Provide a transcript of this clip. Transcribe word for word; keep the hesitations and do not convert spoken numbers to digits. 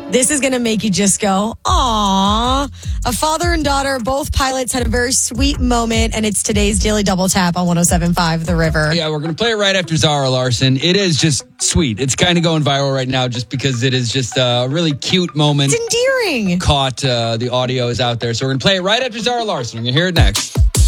This is going to make you just go, aww. A father and daughter, both pilots, had a very sweet moment, and it's today's Daily Double Tap on one oh seven point five The River. Yeah, we're going to play it right after Zara Larson. It is just sweet. It's kind of going viral right now just because it is just a really cute moment. It's endearing. Caught, uh, the audio is out there. So we're going to play it right after Zara Larson. You're going to hear it next.